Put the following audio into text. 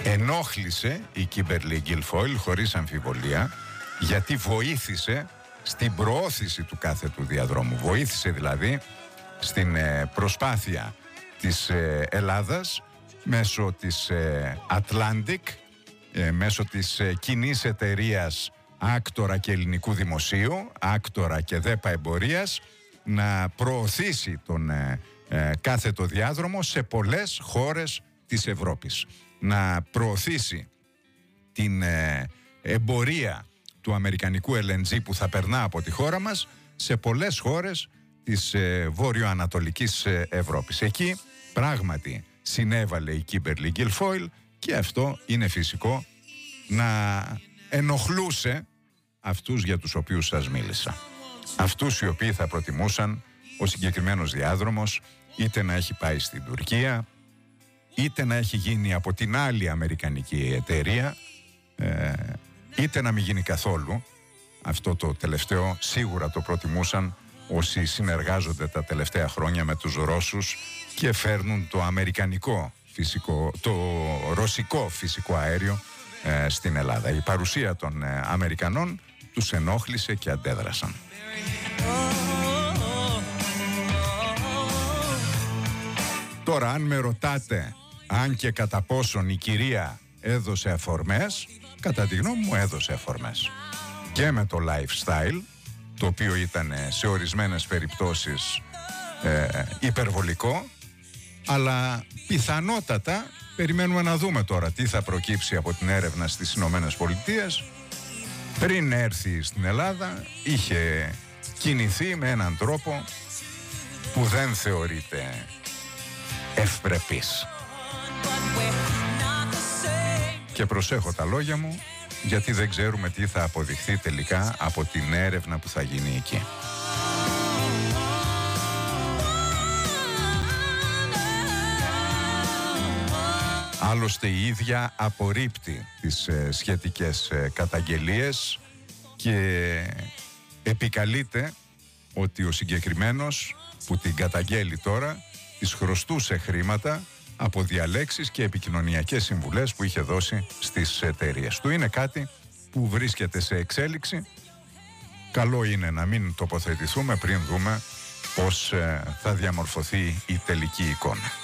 ενόχλησε η Κίμπερλι Γκίλφοιλ χωρίς αμφιβολία, γιατί βοήθησε στην προώθηση του κάθετου διαδρόμου. Βοήθησε δηλαδή στην προσπάθεια της Ελλάδας μέσω της Atlantic, μέσω της κοινής εταιρείας Άκτορα και Ελληνικού Δημοσίου, Άκτορα και ΔΕΠΑ Εμπορίας, να προωθήσει τον κάθετο διάδρομο σε πολλές χώρες της Ευρώπης. Να προωθήσει την εμπορία του αμερικανικού LNG που θα περνά από τη χώρα μας σε πολλές χώρες της βόρειο-ανατολικής Ευρώπης. Εκεί πράγματι συνέβαλε η Κίμπερλι Γκίλφοιλ και αυτό είναι φυσικό να ενοχλούσε αυτούς για τους οποίους σας μίλησα. Αυτούς οι οποίοι θα προτιμούσαν ο συγκεκριμένος διάδρομος είτε να έχει πάει στην Τουρκία, είτε να έχει γίνει από την άλλη αμερικανική εταιρεία, είτε να μην γίνει καθόλου. Αυτό το τελευταίο σίγουρα το προτιμούσαν όσοι συνεργάζονται τα τελευταία χρόνια με τους Ρώσους και φέρνουν το αμερικανικό το ρωσικό φυσικό αέριο στην Ελλάδα. Η παρουσία των Αμερικανών τους ενόχλησε και αντέδρασαν. Τώρα, αν με ρωτάτε αν και κατά πόσον η κυρία έδωσε αφορμές, κατά τη γνώμη μου έδωσε αφορμές. Και με το lifestyle, το οποίο ήταν σε ορισμένες περιπτώσεις υπερβολικό, αλλά πιθανότατα περιμένουμε να δούμε τώρα τι θα προκύψει από την έρευνα στις Ηνωμένες Πολιτείες. Πριν έρθει στην Ελλάδα είχε κινηθεί με έναν τρόπο που δεν θεωρείται ευπρεπής. Και προσέχω τα λόγια μου, γιατί δεν ξέρουμε τι θα αποδειχθεί τελικά από την έρευνα που θα γίνει εκεί. Άλλωστε η ίδια απορρίπτει τις σχετικές καταγγελίες και επικαλείται ότι ο συγκεκριμένος που την καταγγέλει τώρα της χρωστούσε χρήματα από διαλέξεις και επικοινωνιακές συμβουλές που είχε δώσει στις εταιρείες του. Είναι κάτι που βρίσκεται σε εξέλιξη. Καλό είναι να μην τοποθετηθούμε πριν δούμε πώς θα διαμορφωθεί η τελική εικόνα.